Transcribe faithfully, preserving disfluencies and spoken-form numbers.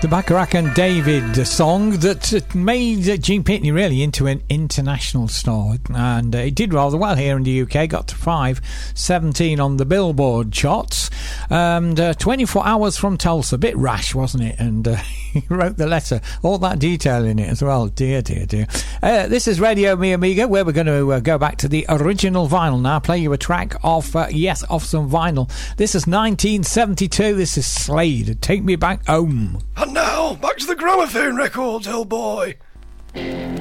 The Bacharach and David song that made Gene Pitney really into an international star, and uh, it did rather well here in the U K, got to five seventeen on the Billboard charts, and uh, twenty-four hours from Tulsa, a bit rash, wasn't it? And uh, he wrote the letter, all that detail in it as well, dear dear dear. Uh, this is Radio Mi Amiga, where we're going to uh, go back to the original vinyl now, play you a track off, uh, yes, off some vinyl. This is nineteen seventy-two, this is Slade, Take Me Back Home. And now, back to the gramophone records, old boy.